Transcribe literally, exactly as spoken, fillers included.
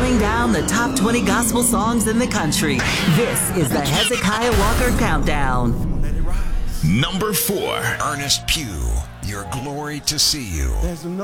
counting down the top twenty gospel songs in the country. This is the Hezekiah Walker Countdown. Number four. Ernest Pugh, Your Glory to See You.